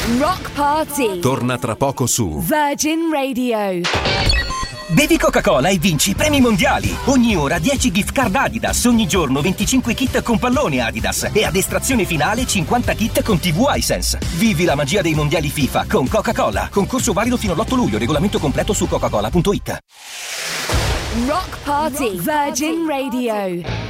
Rock Party. Torna tra poco su Virgin Radio. Bevi Coca-Cola e vinci premi mondiali. Ogni ora 10 gift card Adidas, ogni giorno 25 kit con pallone Adidas e ad estrazione finale 50 kit con TV Hisense. Vivi la magia dei mondiali FIFA con Coca-Cola. Concorso valido fino all'8 luglio, regolamento completo su coca-cola.it. Rock Party. Virgin Radio.